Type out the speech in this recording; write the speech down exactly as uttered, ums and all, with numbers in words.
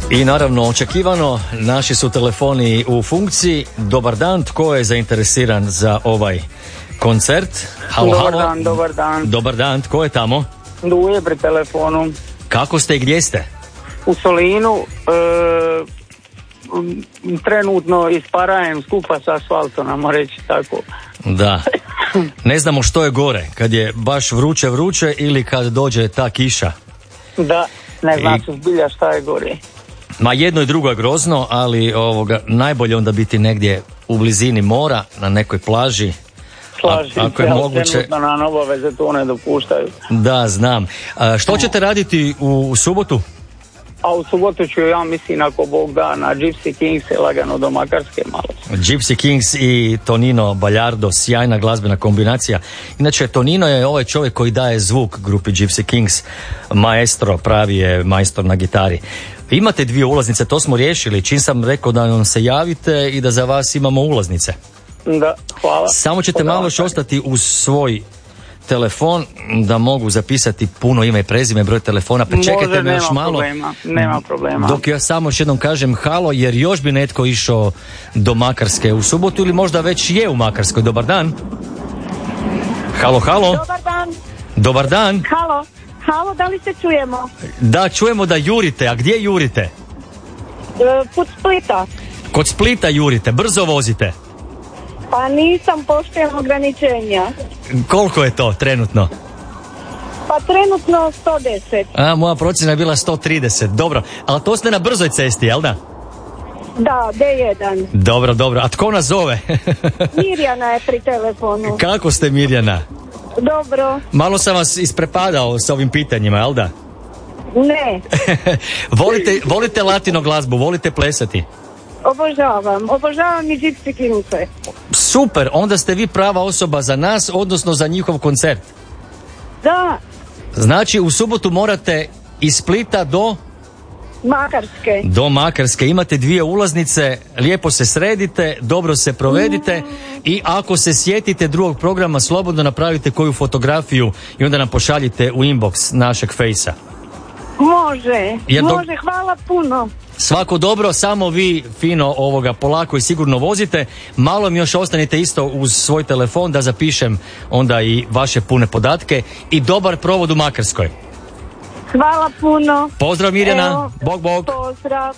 I naravno, očekivano, naši su telefoni u funkciji. Dobar dan, tko je zainteresiran za ovaj koncert? Halo, dobar halo. dan, dobar dan. Dobar dan, tko je tamo? Duje pri telefonu. Kako ste i gdje ste? U Solinu, e, trenutno isparajem skupa sa asfaltom, namo reći tako. Da. Ne znamo što je gore, kad je baš vruće vruće ili kad dođe ta kiša. Da, ne znam I... su zbilja šta je gore. Ma jedno i drugo je grozno, ali ovoga, najbolje onda biti negdje u blizini mora, na nekoj plaži. Slažim A, ako se, je ali moguće... trenutno nam obaveze to ne dopuštaju. Da, znam. A, što ćete raditi u, u subotu? A u subotu ću, ja mislim, ako Bog da, na Gypsy Kings je lagano do Makarske malo. Gypsy Kings i Tonino Baljardo, sjajna glazbena kombinacija. Inače, Tonino je ovaj čovjek koji daje zvuk grupi Gypsy Kings, maestro, pravi je majstor na gitari. Imate dvije ulaznice, to smo riješili, čim sam rekao da nam se javite i da za vas imamo ulaznice. Da, hvala. Samo ćete malo još ostati uz svoj telefon da mogu zapisati puno ime i prezime, broj telefona, pa čekajte me još malo. Problema, nema problema. Dok ja samo još jednom kažem halo, jer još bi netko išao do Makarske u subotu ili možda već je u Makarskoj. Dobar dan. Halo, halo. Dobar dan. Dobar dan. Halo, halo, da li se čujemo? Da, čujemo da jurite, a gdje jurite? E, put Splita. Kod Splita jurite, brzo vozite. Pa nisam poštujem ograničenja. Koliko je to trenutno? Pa trenutno sto deset. A, moja procjena je bila sto trideset, dobro. Ali to ste na brzoj cesti, jel da? Da, D jedan. Dobro, dobro. A tko nas zove? Mirjana je pri telefonu. Kako ste, Mirjana? Dobro. Malo sam vas isprepadao s ovim pitanjima, jel da? Ne. volite, volite latino glazbu, volite plesati? Obožavam, obožavam i Gypsy Kingse. Super, onda ste vi prava osoba za nas, odnosno za njihov koncert. Da. Znači, u subotu morate iz Splita do... Makarske. Do Makarske. Imate dvije ulaznice, lijepo se sredite, dobro se provedite mm. i ako se sjetite drugog programa, slobodno napravite koju fotografiju i onda nam pošaljite u inbox našeg fejsa. Može, Jer može, dok... hvala puno. Svako dobro, samo vi fino ovoga polako i sigurno vozite. Malo mi još ostanite isto uz svoj telefon da zapišem onda i vaše pune podatke i dobar provod u Makarskoj. Hvala puno. Pozdrav, Mirjana. Evo, bog, bog. Pozdrav.